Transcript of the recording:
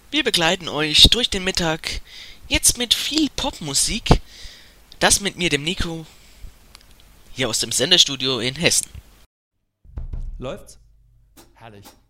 Wir begleiten euch durch den Mittag, jetzt mit viel Popmusik. Das mit mir, dem Nico, hier aus dem Sendestudio in Hessen. Läuft's? Herrlich.